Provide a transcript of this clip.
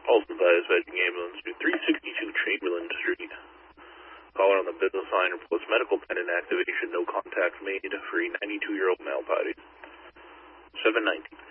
Also dispatching ambulance to 362 Chamberlain Street. Caller on the business line reports medical pendant activation, no contact made for a 92-year-old male party. 719.